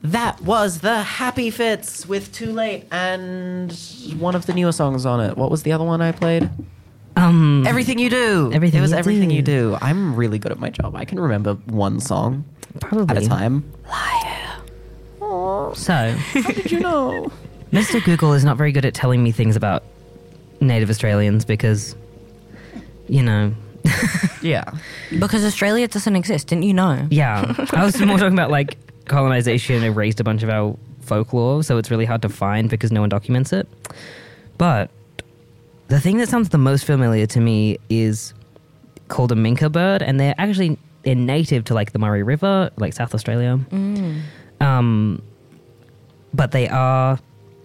That was the Happy Fits with Too Late and one of the newer songs on it. What was the other one I played? Everything You Do. Everything It was You Everything Do. You Do. I'm really good at my job. I can remember one song Probably. at a time. So, How did you know? Mr. Google is not very good at telling me things about Native Australians because, you know, Yeah. Because Australia doesn't exist, didn't you know? yeah. I was more talking about like colonization erased a bunch of our folklore, so it's really hard to find because no one documents it. But the thing that sounds the most familiar to me is called a minka bird, and they're native to like the Murray River, like South Australia. But they are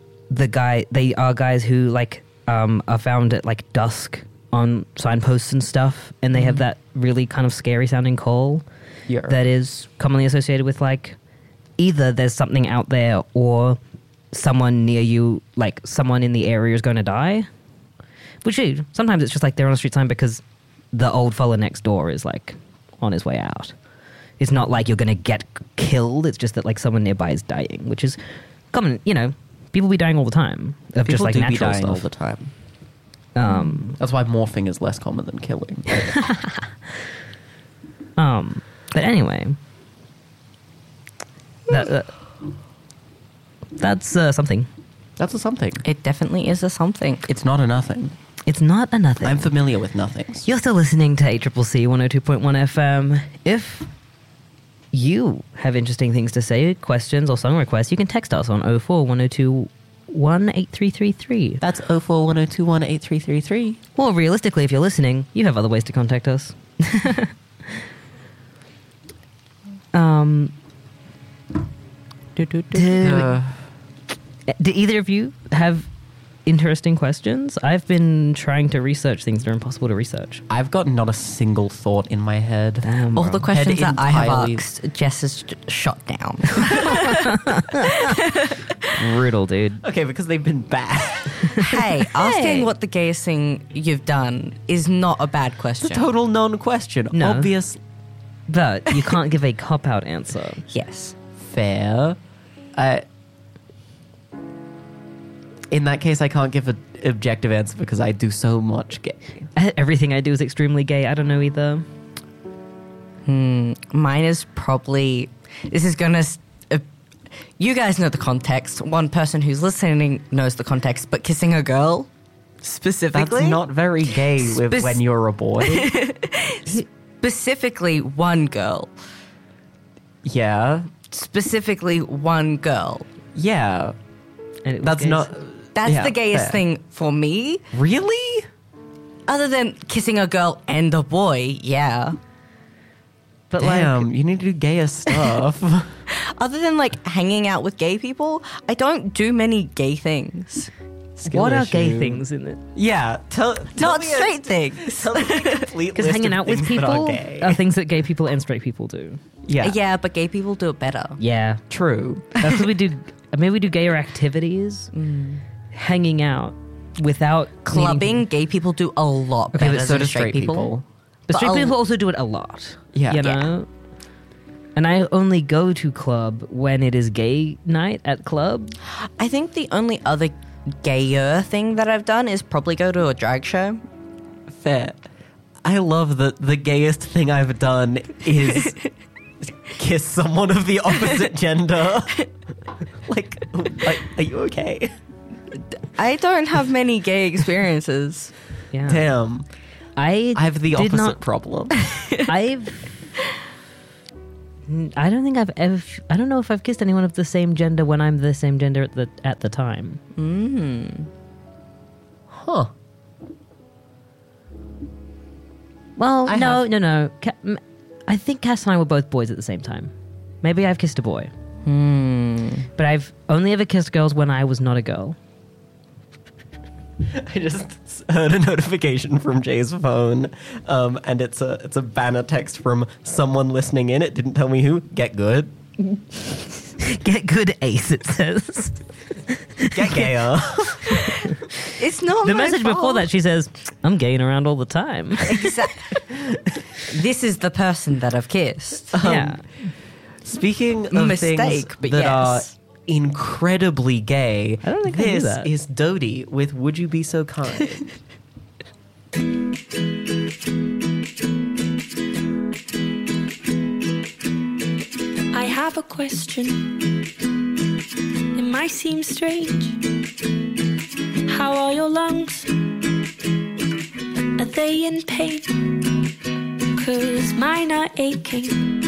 guys who like are found at like dusk on signposts and stuff, and they have that really kind of scary sounding call Yeah. that is commonly associated with like either there's something out there or someone near you, like someone in the area is going to die. Which sometimes it's just like they're on a street sign because the old fella next door is like on his way out. It's not like you're going to get killed. It's just that like someone nearby is dying, which is common. You know, people be dying all the time of People just like do natural be dying stuff. all the time. Um, That's why morphing is less common than killing. But anyway, that's something. That's a something. It definitely is a something. It's not a nothing. It's not a nothing. I'm familiar with nothings. You're still listening to ACCC 102.1 FM. If you have interesting things to say, questions or song requests, you can text us on 04 102 18333. That's 0410218333. Well, realistically, if you're listening, you have other ways to contact us. Do either of you have interesting questions? I've been trying to research things that are impossible to research. I've got not a single thought in my head. Damn, All bro. the questions Head that I have entirely- asked, Jess has shot down. Brutal, dude. Okay, because they've been bad. Hey, asking what the gayest thing you've done is not a bad question. It's a total non-question. No. Obvious. But you can't give a cop-out answer. Yes. Fair. In that case, I can't give an objective answer because I do so much gay. Everything I do is extremely gay. I don't know either. Mine is probably... This is going to... you guys know the context. One person who's listening knows the context, but kissing a girl, specifically... That's not very gay when you're a boy. Specifically one girl. Yeah. Specifically one girl. Yeah. And it was That's gays. not... That's Yeah, the gayest fair. thing for me. Really? Other than kissing a girl and a boy, yeah. But Damn, you need to do gayer stuff. Other than like hanging out with gay people, I don't do many gay things. Skill what are issue. gay things in it? Yeah. Tell Not me straight things. Tell me a complete Because list hanging of out with things that are people gay. are things that gay people and straight people do. Yeah. Yeah, but gay people do it better. Yeah. True. That's what we do. Maybe we do gayer activities. Hanging out without Clubbing, gay people do a lot Okay, better but so than do straight people. But straight But people also do it a lot. Yeah. You Yeah. know? And I only go to club when it is gay night at club. I think the only other gayer thing that I've done is probably go to a drag show. Fair. I love that the gayest thing I've done is kiss someone of the opposite gender. like, are you okay? I don't have many gay experiences. Yeah. Damn. I I have the did opposite not- problem. I don't think I've ever. I don't know if I've kissed anyone of the same gender when I'm the same gender at the time. Huh. Well, I no. have. I think Cass and I were both boys at the same time. Maybe I've kissed a boy. But I've only ever kissed girls when I was not a girl. I just heard a notification from Jay's phone, and it's a banner text from someone listening in. It didn't tell me who. Get good. Get good, Ace. It says. Get gayer. It's not The my message fault. before that, she says, "I'm gaying around all the time." This is the person that I've kissed. Yeah. Speaking of Mistake, things but that yes. are incredibly gay, I don't think I knew this that. is Dodie with Would You Be So Kind? I have a question. It might seem strange. How are your lungs? Are they in pain? 'Cause mine are aching.